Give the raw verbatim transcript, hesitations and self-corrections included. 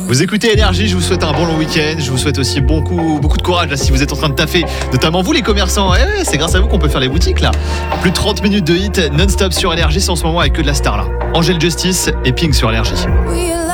Vous écoutez Énergie, je vous souhaite un bon long week-end. Je vous souhaite aussi beaucoup, beaucoup de courage là, si vous êtes en train de taffer, notamment vous les commerçants. Eh ouais, c'est grâce à vous qu'on peut faire les boutiques là. Plus de trente minutes de hit non-stop sur Énergie, c'est en ce moment avec que de la star là. Angel Justice et Pink sur Énergie. We